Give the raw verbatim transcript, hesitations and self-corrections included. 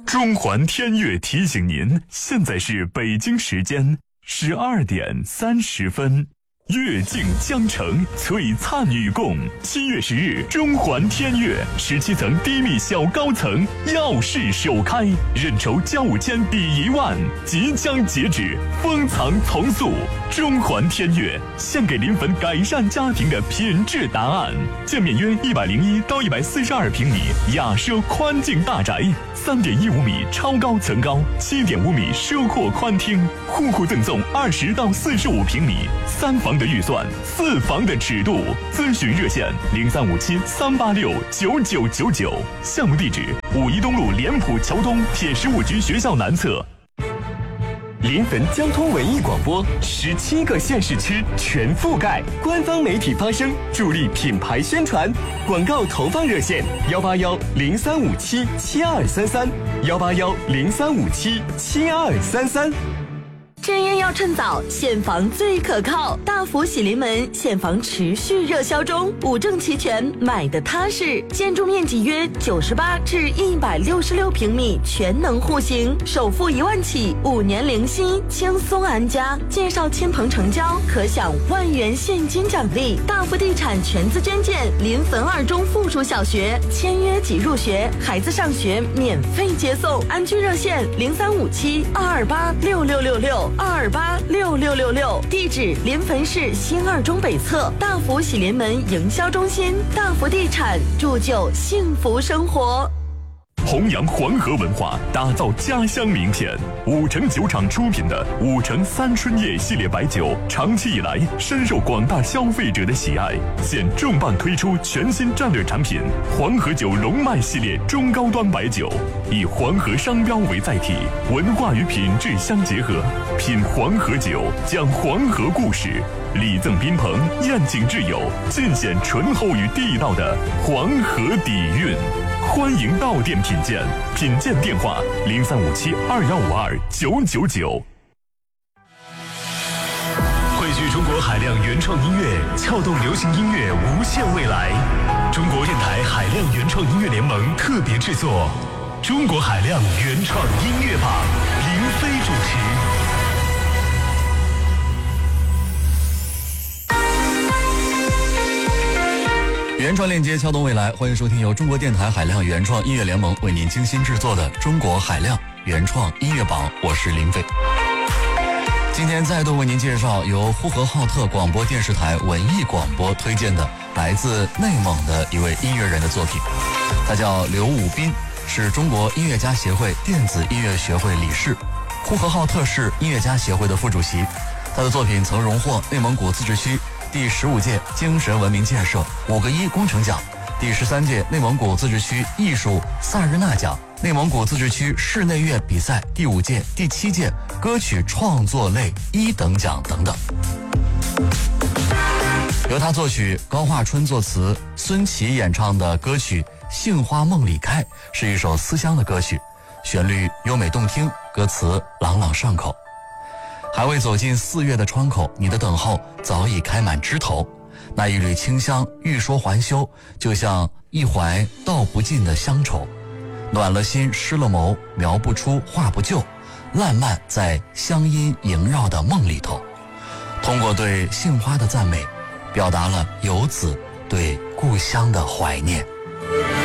中环天悦提醒您，现在是北京时间十二点三十分。阅尽江城，璀璨与共。七月十日，中环天悦十七层低密小高层耀世首开，认筹交五千抵一万，即将截止，封藏从速。中环天悦献给临汾改善家庭的品质答案。建面约一百零一到一百四十二平米雅奢宽净大宅，三点一五米超高层高，七点五米奢阔宽厅，户户赠送二十到四十五平米三房的预算，四房的尺度。咨询热线零三五七三八六九九九九，项目地址五一东路联普桥东铁十五局学校南侧。 临汾交通文艺广播，十七个县市区全覆盖，官方媒体发声，助力品牌宣传。广告投放热线：幺八幺零三五七七二三三，幺八幺零三五七七二三三。 真烟要趁早，现房最可靠。大福喜临门现房持续热销中，五证齐全，买的踏实。建筑面积约九十八至一百六十六平米，全能户型，首付一万起，五年零息，轻松安家。介绍亲朋成交，可享万元现金奖励。大福地产全资捐建临汾二中附属小学，签约即入学，孩子上学免费接送。安居热线零三五七二二八六六六六。二二八六六六六，地址临汾市新二中北侧大福喜临门营销中心。大福地产铸就幸福生活。 弘扬黄河文化，打造家乡名片。五城酒厂出品的五城三春叶系列白酒，长期以来深受广大消费者的喜爱。现重磅推出全新战略产品黄河酒龙脉系列中高端白酒，以黄河商标为载体，文化与品质相结合。品黄河酒，讲黄河故事，礼赠宾朋，宴请挚友，尽显醇厚与地道的黄河底蕴。欢迎到店品鉴，品鉴电话零三五七二幺五二九九九。 汇聚中国海量原创音乐，撬动流行音乐无限未来。中国电台海量原创音乐联盟特别制作《中国海量原创音乐榜》，林飞主持。 原创链接撬动未来，欢迎收听由中国电台海量原创音乐联盟为您精心制作的中国海量原创音乐榜，我是林飞。今天再度为您介绍由呼和浩特广播电视台文艺广播推荐的来自内蒙的一位音乐人的作品，他叫刘武斌，是中国音乐家协会电子音乐学会理事，呼和浩特市音乐家协会的副主席。他的作品曾荣获内蒙古自治区第十五届精神文明建设五个一工程奖，第十三届内蒙古自治区艺术萨日纳奖，内蒙古自治区室内乐比赛第五届、第七届歌曲创作类一等奖等等。由他作曲，高华春作词，孙琦演唱的歌曲《杏花梦里开》是一首思乡的歌曲，旋律优美动听，歌词朗朗上口。还未走进四月的窗口，你的等候早已开满枝头。那一缕清香欲说还休，就像一怀道不尽的乡愁。暖了心，湿了眸，描不出，画不就，烂漫在乡音萦绕的梦里头。通过对杏花的赞美，表达了游子对故乡的怀念。